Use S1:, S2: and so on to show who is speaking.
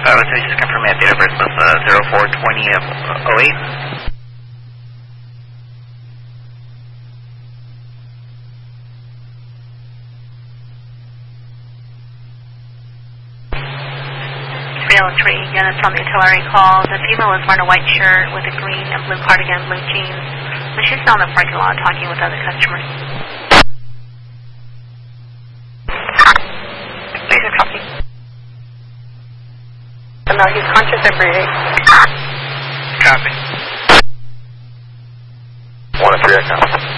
S1: So just confirm that date of birth was 04/20/08.
S2: Tree units on the artillery call. The female was wearing a white shirt with a green and blue cardigan, blue jeans. And she's still in the parking lot talking with other customers.
S3: Laser copy. No, he's conscious and breathing.
S1: Copy.
S4: 1-3, I count.